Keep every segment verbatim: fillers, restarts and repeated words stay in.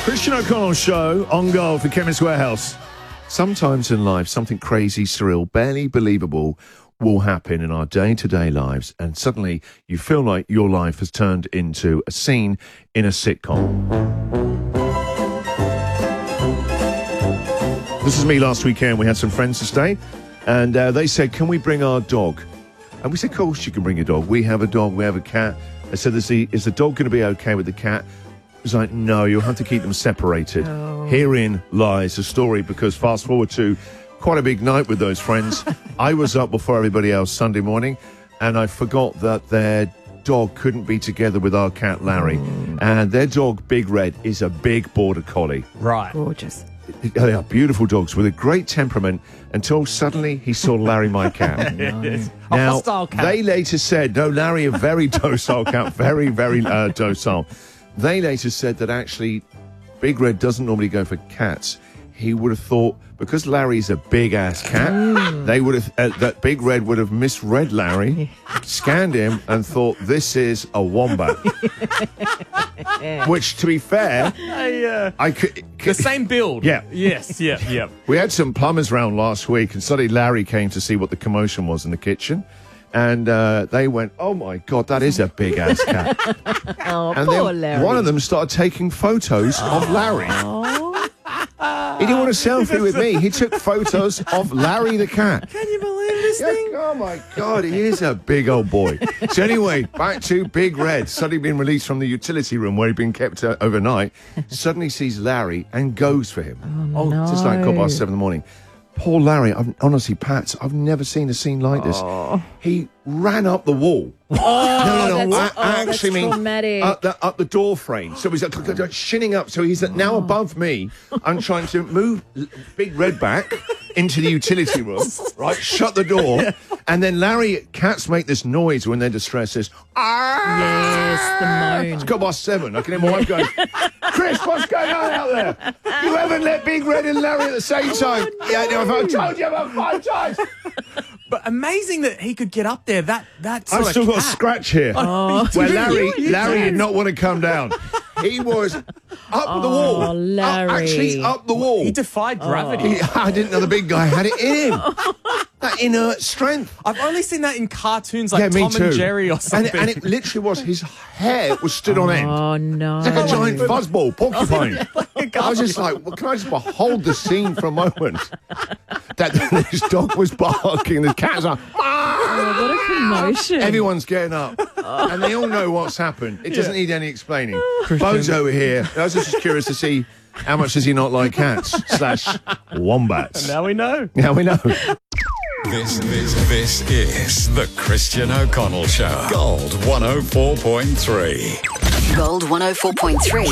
Christian O'Connell Show on Gold for Chemist Warehouse. Sometimes in life, something crazy, surreal, barely believable will happen in our day-to-day lives, and suddenly you feel like your life has turned into a scene in a sitcom. This is me last weekend. We had some friends to stay, and uh, they said, can we bring our dog? And we said, of course you can bring a dog. We have a dog, we have a cat. I said, is the, is the dog going to be okay with the cat? It was like, no, you'll have to keep them separated. Oh. Herein lies the story, because fast forward to quite a big night with those friends. I was up before everybody else Sunday morning, and I forgot that their dog couldn't be together with our cat, Larry. Mm. And their dog, Big Red, is a big border collie. Right. Gorgeous. They are beautiful dogs with a great temperament, until suddenly he saw Larry, my cat. Yes. Now, a hostile cat. They later said, no, Larry, a very docile cat, very, very uh, docile. They later said that actually Big Red doesn't normally go for cats. He would have thought, because Larry's a big-ass cat, mm. they would have, uh, that Big Red would have misread Larry, scanned him, and thought, this is a wombat. Which, to be fair, I, uh, I could, could... The same build. Yeah. Yes, yeah, yeah. We had some plumbers round last week, and suddenly Larry came to see what the commotion was in the kitchen. And uh, they went, oh, my God, that is a big-ass cat. Oh, and poor then Larry. one of them started taking photos oh. of Larry. Oh. He didn't want a selfie with me. He took photos of Larry the cat. Can you believe this Yeah, thing? oh, my God, he is a big old boy. So anyway, back to Big Red, suddenly being released from the utility room where he'd been kept uh, overnight, suddenly sees Larry and goes for him. Oh, no. Just like quarter past seven in the morning. Poor Larry, I've, honestly, Pat, I've never seen a scene like this. Oh. He ran up the wall. Oh, no, no, no. that's, I, I oh, actually that's mean traumatic. up the, up the door frame. So he's like, shinning up. So he's now above me. I'm trying to move Big Red back into the utility room, right? Shut the door. And then Larry, cats make this noise when they're distressed. Says, ah! Yes, the moan. It's got past seven. I can hear my wife going, Chris, what's going on out there? You haven't let Big Red and Larry at the same time. Yeah, no, I've told you about five times. But amazing that he could get up there. That that I've sort still of got a cat. scratch here. Oh. Where Larry, You Larry did. did not want to come down. He was up Oh, the wall. Up- Larry. actually, up the wall. He defied gravity. He- I didn't know the big guy had it in him. That inert strength. I've only seen that in cartoons like Yeah, me Tom too. and Jerry or And something. it, and it literally was, his hair was stood on end. Oh, no. It's like a giant fuzzball, porcupine. I was just like, well, can I just behold the scene for a moment? That this dog was barking, the cat was like, Oh, what a commotion. everyone's getting up. And they all know what's happened. It doesn't need any explaining. Bo's over here. I was just curious to see how much does he not like cats slash wombats. now we know. Now we know. This, this, this is the Christian O'Connell Show. Gold one oh four point three. Gold one oh four point three.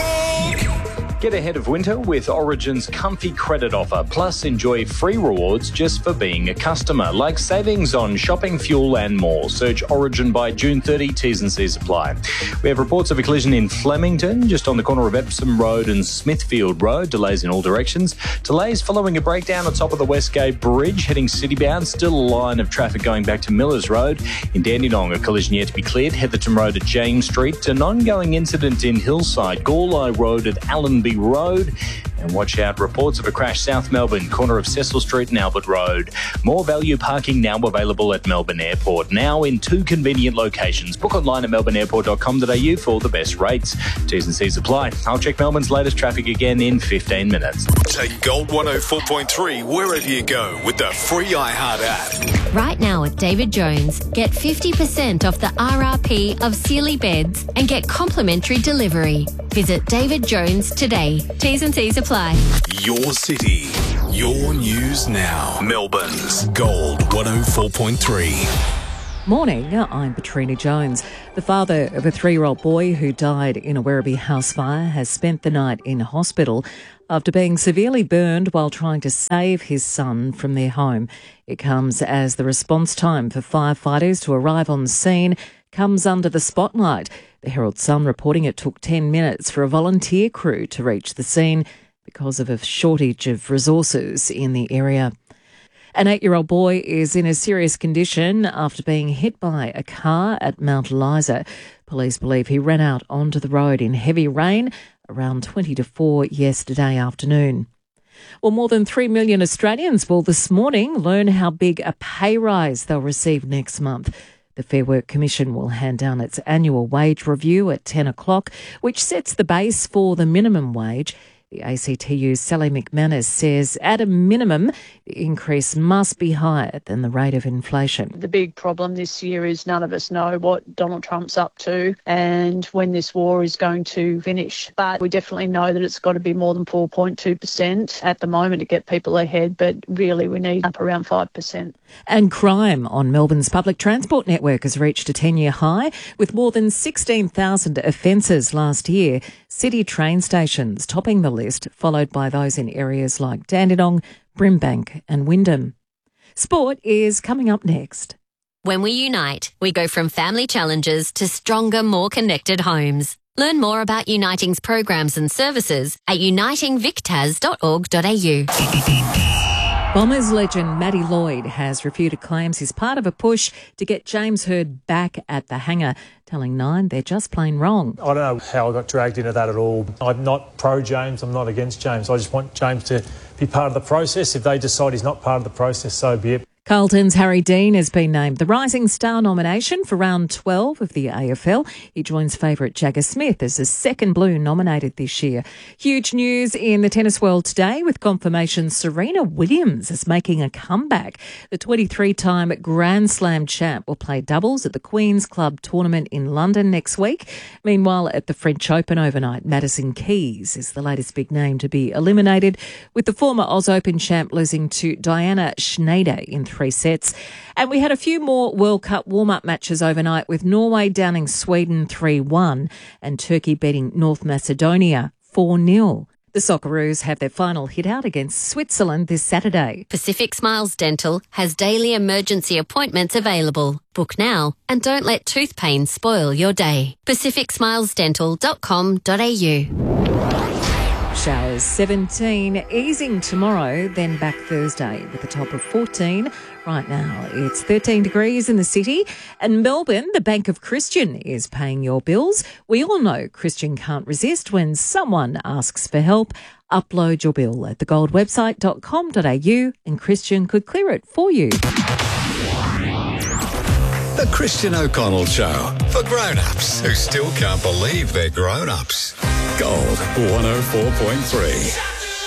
Get ahead of winter with Origin's comfy credit offer, plus enjoy free rewards just for being a customer, like savings on shopping, fuel and more. Search Origin by June thirtieth, T's and C's apply. We have reports of a collision in Flemington, just on the corner of Epsom Road and Smithfield Road. Delays in all directions. Delays following a breakdown on top of the Westgate Bridge, heading citybound. Still a line of traffic going back to Millers Road. In Dandenong, a collision yet to be cleared. Heatherton Road at James Street. An ongoing incident in Hillside. Gorlai Road at Allenby Road. And watch out, reports of a crash South Melbourne, corner of Cecil Street and Albert Road. More value parking now available at Melbourne Airport, now in two convenient locations. Book online at melbourne airport dot com dot a u for the best rates. T's and C's apply. I'll check Melbourne's latest traffic again in fifteen minutes. Take Gold one oh four point three wherever you go with the free iHeart app. Right now at David Jones, get fifty percent off the R R P of Sealy beds and get complimentary delivery. Visit David Jones today. T's and C's apply. Your city, your news now. Melbourne's Gold one oh four point three. Morning, I'm Petrina Jones. The father of a three-year-old boy who died in a Werribee house fire has spent the night in hospital after being severely burned while trying to save his son from their home. It comes as the response time for firefighters to arrive on scene comes under the spotlight. The Herald Sun reporting it took ten minutes for a volunteer crew to reach the scene because of a shortage of resources in the area. An eight-year-old boy is in a serious condition after being hit by a car at Mount Eliza. Police believe he ran out onto the road in heavy rain around twenty to four yesterday afternoon. Well, more than three million Australians will this morning learn how big a pay rise they'll receive next month. The Fair Work Commission will hand down its annual wage review at ten o'clock, which sets the base for the minimum wage. The A C T U's Sally McManus says at a minimum, the increase must be higher than the rate of inflation. The big problem this year is none of us know what Donald Trump's up to and when this war is going to finish. But we definitely know that it's got to be more than four point two percent at the moment to get people ahead, but really we need up around five percent. And crime on Melbourne's public transport network has reached a ten-year high, with more than sixteen thousand offences last year. City train stations topping the list, followed by those in areas like Dandenong, Brimbank and Wyndham. Sport is coming up next. When we unite, we go from family challenges to stronger, more connected homes. Learn more about Uniting's programs and services at uniting victas dot org dot a u. Bombers legend Matty Lloyd has refuted claims he's part of a push to get James Hird back at the hangar, telling Nine they're just plain wrong. I don't know how I got dragged into that at all. I'm not pro-James, I'm not against James. I just want James to be part of the process. If they decide he's not part of the process, so be it. Carlton's Harry Dean has been named the Rising Star nomination for round twelve of the A F L. He joins favourite Jagger Smith as the second Blue nominated this year. Huge news in the tennis world today with confirmation Serena Williams is making a comeback. The twenty-three-time Grand Slam champ will play doubles at the Queen's Club tournament in London next week. Meanwhile, at the French Open overnight, Madison Keys is the latest big name to be eliminated, with the former Oz Open champ losing to Diana Schneider in three sets. And we had a few more World Cup warm-up matches overnight, with Norway downing Sweden three one and Turkey beating North Macedonia four nil. The Socceroos have their final hit-out against Switzerland this Saturday. Pacific Smiles Dental has daily emergency appointments available. Book now and don't let tooth pain spoil your day. pacific smiles dental dot com dot a u. Showers seventeen, easing tomorrow, then back Thursday with a top of fourteen. Right now it's thirteen degrees in the city, and Melbourne, the Bank of Christian, is paying your bills. We all know Christian can't resist when someone asks for help. Upload your bill at the gold website dot com dot a u and Christian could clear it for you. The Christian O'Connell Show, for grown-ups who still can't believe they're grown-ups. Gold one oh four point three.